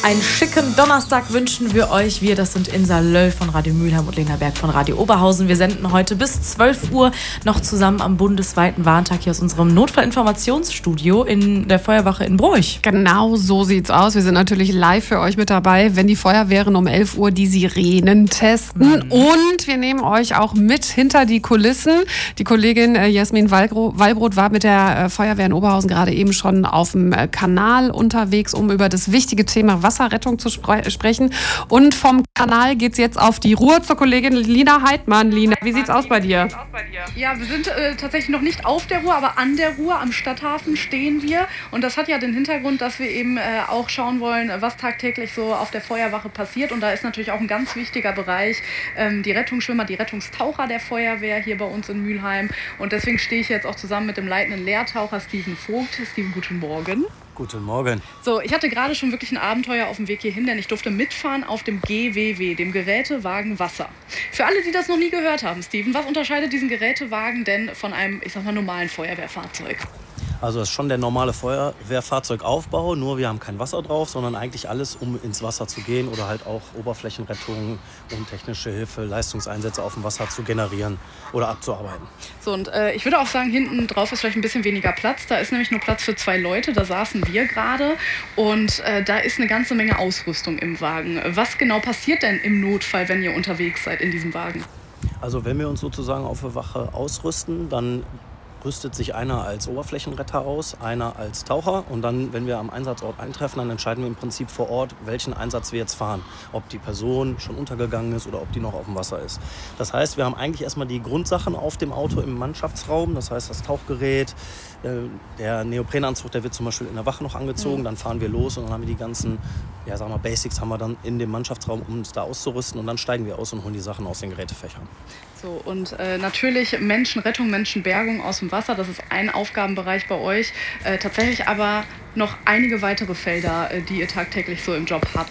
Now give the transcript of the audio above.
Einen schicken Donnerstag wünschen wir euch. Wir, das sind Insa Löll von Radio Mülheim und Lena Berg von Radio Oberhausen. Wir senden heute bis 12 Uhr noch zusammen am bundesweiten Warntag hier aus unserem Notfallinformationsstudio in der Feuerwache in Broich. Genau so sieht's aus. Wir sind natürlich live für euch mit dabei, wenn die Feuerwehren um 11 Uhr die Sirenen testen. Und wir nehmen euch auch mit hinter die Kulissen. Die Kollegin Jasmin Wallbrot war mit der Feuerwehr in Oberhausen gerade eben schon auf dem Kanal unterwegs, um über das wichtige Thema Wasserrettung zu sprechen. Und vom Kanal geht's jetzt auf die Ruhr zur Kollegin Lina Heidmann. Lina, wie sieht's aus bei dir? Ja, wir sind tatsächlich noch nicht auf der Ruhr, aber an der Ruhr, am Stadthafen stehen wir. Und das hat ja den Hintergrund, dass wir eben auch schauen wollen, was tagtäglich so auf der Feuerwache passiert. Und da ist natürlich auch ein ganz wichtiger Bereich die Rettungsschwimmer, die Rettungstaucher der Feuerwehr hier bei uns in Mülheim. Und deswegen stehe ich jetzt auch zusammen mit dem leitenden Lehrtaucher Steven Vogt. Steven, guten Morgen. Guten Morgen. So, ich hatte gerade schon wirklich ein Abenteuer auf dem Weg hierhin, denn ich durfte mitfahren auf dem GWW, dem Gerätewagen Wasser. Für alle, die das noch nie gehört haben, Steven, was unterscheidet diesen Gerätewagen denn von einem, ich sag mal, normalen Feuerwehrfahrzeug? Also das ist schon der normale Feuerwehrfahrzeugaufbau, nur wir haben kein Wasser drauf, sondern eigentlich alles, um ins Wasser zu gehen oder halt auch Oberflächenrettung und technische Hilfe, Leistungseinsätze auf dem Wasser zu generieren oder abzuarbeiten. So, und ich würde auch sagen, hinten drauf ist vielleicht ein bisschen weniger Platz. Da ist nämlich nur Platz für 2 Leute, da saßen wir gerade. Und da ist eine ganze Menge Ausrüstung im Wagen. Was genau passiert denn im Notfall, wenn ihr unterwegs seid in diesem Wagen? Also wenn wir uns sozusagen auf der Wache ausrüsten, dann rüstet sich einer als Oberflächenretter aus, einer als Taucher und dann, wenn wir am Einsatzort eintreffen, dann entscheiden wir im Prinzip vor Ort, welchen Einsatz wir jetzt fahren. Ob die Person schon untergegangen ist oder ob die noch auf dem Wasser ist. Das heißt, wir haben eigentlich erstmal die Grundsachen auf dem Auto im Mannschaftsraum, das heißt das Tauchgerät, der Neoprenanzug, der wird zum Beispiel in der Wache noch angezogen, dann fahren wir los und dann haben wir die ganzen, ja, sagen wir, Basics haben wir dann in dem Mannschaftsraum, um uns da auszurüsten und dann steigen wir aus und holen die Sachen aus den Gerätefächern. So, und natürlich Menschenrettung, Menschenbergung aus dem Wasser, das ist ein Aufgabenbereich bei euch. Tatsächlich aber noch einige weitere Felder, die ihr tagtäglich so im Job habt.